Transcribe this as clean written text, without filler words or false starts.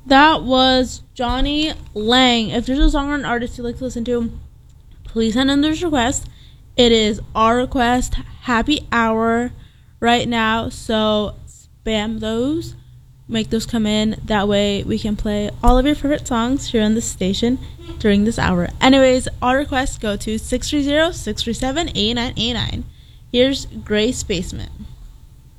That was Johnny Lang. If there's a song or an artist you'd like to listen to, please send in those requests. It is our request happy hour right now, so spam those. Make those come in. That way we can play all of your favorite songs here on this station during this hour. Anyways, all requests go to 630-637-8989. Here's Gray Spaceman.